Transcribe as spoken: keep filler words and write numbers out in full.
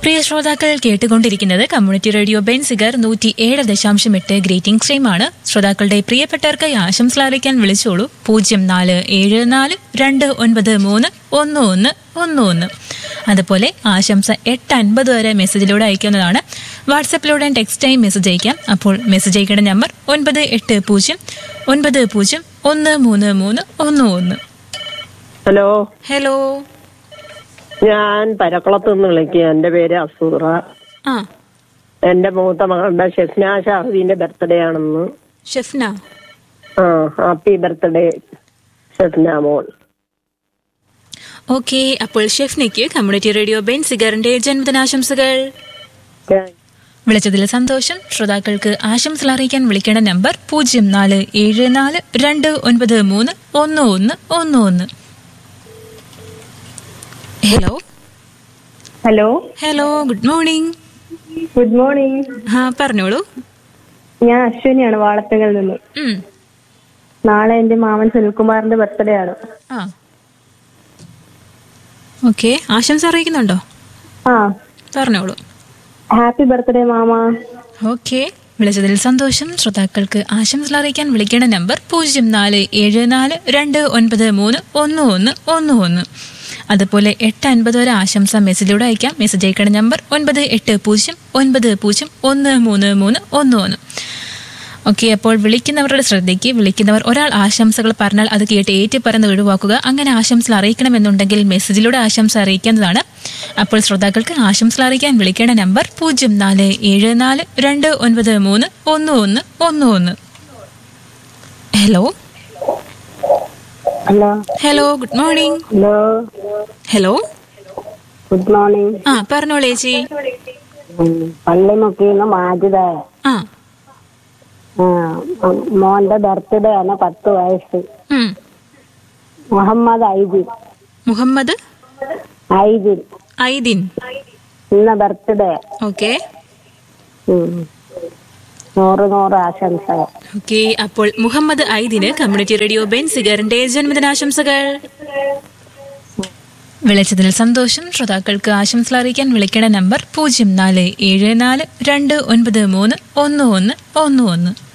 പ്രിയ ശ്രോതാക്കൾ കേട്ടുകൊണ്ടിരിക്കുന്നത് community radio Benziger നൂറ്റി ഏഴ് ദശാംശം എട്ട് ഗ്രേറ്റിംഗ് സ്ട്രീമാണ്. ശ്രോതാക്കളുടെ പ്രിയപ്പെട്ടവർക്ക് ആശംസ അറിയിക്കാൻ വിളിച്ചോളൂ പൂജ്യം നാല് ഏഴ് നാല് രണ്ട് ഒൻപത് മൂന്ന് ഒന്ന് ഒന്ന് ഒന്ന് ഒന്ന്. അതുപോലെ ആശംസ എട്ട് അൻപത് വരെ മെസ്സേജിലൂടെ അയക്കുന്നതാണ്. വാട്സാപ്പിലൂടെ ടെക്സ്റ്റ് ടൈം മെസ്സേജ് അയക്കാം. അപ്പോൾ മെസ്സേജ് അയക്കേണ്ട നമ്പർ ഒൻപത് എട്ട് പൂജ്യം ഒൻപത് പൂജ്യം ഒന്ന് മൂന്ന് മൂന്ന് ഒന്ന് ഒന്ന്. ഹലോ ഹലോ, ഞാൻ പരക്കുളത്ത് നിന്ന് വിളിക്കുക. എന്റെ പേര് അസൂറ. ആ എന്റെ മൂത്ത മകളുടെ ഷെഫ്ന ഷാഹുദീന്റെ ബർത്ത്ഡേ ആണെന്ന്. ഷെഫ്ന, ആ ഹാപ്പി ബർത്ത്ഡേ ഷെഫ്ന മോൾ. ഓക്കെ, അപ്പോൾ ഷെഫ്നയ്ക്ക് കമ്മ്യൂണിറ്റി റേഡിയോ ബെൻസിഗറിന്റെ ജന്മദിനാശംസകൾ. വിളിച്ചതിൽ സന്തോഷം. ശ്രോതാക്കൾക്ക് ആശംസകൾ അറിയിക്കാൻ വിളിക്കേണ്ട നമ്പർ പൂജ്യം നാല് ഏഴ് നാല് രണ്ട് ഒൻപത് മൂന്ന് ഒന്ന് ഒന്ന് ഒന്ന് ഒന്ന്. Hello hello hello, good morning. Good morning. ആ പറഞ്ഞോളൂ. ഞാൻ അശ്വിനിയാണ്, വാളത്തുങ്കൽ നിന്ന്. നാളെ എന്റെ മാമൻ സുനിൽകുമാറിന്റെ ബർത്ത്ഡേ ആണ്. ആ ഓക്കെ, ആശംസ അറിയിക്കുന്നുണ്ടോ? ആ പറഞ്ഞോളൂ. Happy birthday mama. ഓക്കെ, വിളിച്ചതിൽ സന്തോഷം. ശ്രോതാക്കൾക്ക് ആശംസകൾ അറിയിക്കാൻ വിളിക്കേണ്ട നമ്പർ പൂജ്യം നാല് ഏഴ് നാല് രണ്ട് ഒൻപത് മൂന്ന് ഒന്ന് ഒന്ന് ഒന്ന് ഒന്ന്. അതുപോലെ എട്ട് അൻപത് വരെ ആശംസ മെസ്സേജിലൂടെ അയക്കാം. മെസ്സേജ് അയക്കേണ്ട നമ്പർ ഒൻപത് എട്ട് പൂജ്യം ഒൻപത് പൂജ്യം ഒന്ന് മൂന്ന് മൂന്ന് ഒന്ന് ഒന്ന്. ഓക്കെ, അപ്പോൾ വിളിക്കുന്നവരുടെ ശ്രദ്ധയ്ക്ക്, വിളിക്കുന്നവർ ഒരാൾ ആശംസകൾ പറഞ്ഞാൽ അത് കേട്ട് ഏറ്റി പറഞ്ഞ് ഒഴിവാക്കുക. അങ്ങനെ ആശംസകൾ അറിയിക്കണമെന്നുണ്ടെങ്കിൽ മെസ്സേജിലൂടെ ആശംസ അറിയിക്കുന്നതാണ്. അപ്പോൾ ശ്രോതാക്കൾക്ക് ആശംസകൾ അറിയിക്കാൻ വിളിക്കേണ്ട നമ്പർ പൂജ്യം നാല് ഏഴ് നാല് രണ്ട് ഒൻപത് മൂന്ന് ഒന്ന് ഒന്ന് ഒന്ന് ഒന്ന്. Hello hello hello, good morning. Hello hello, good morning. ആ പറഞ്ഞോളൂ ചേച്ചി. പള്ളിമുക്കിന്ന് മാജിദ. ആ മോന്റെ ബർത്ത്ഡേ ആണ്, പത്ത് വയസ്സ്. മുഹമ്മദ് ഐദിൻ. മുഹമ്മദ് ഐദിൻ ഐദിൻ ഇന്ന ബർത്ത്ഡേ. ഓക്കെ നൂറ് നൂറ് ആശംസകൾ. ഓക്കെ, അപ്പോൾ മുഹമ്മദ് ഐദിന് കമ്മ്യൂണിറ്റി റേഡിയോ ബെൻസിഗറിന്റെ ജന്മദിനാശംസകൾ. വിളിച്ചതിൽ സന്തോഷം. ശ്രോതാക്കൾക്ക് ആശംസകൾ അറിയിക്കാൻ വിളിക്കേണ്ട നമ്പർ പൂജ്യം നാല് ഏഴ് നാല് രണ്ട് ഒൻപത് മൂന്ന് ഒന്ന് ഒന്ന് ഒന്ന് ഒന്ന്.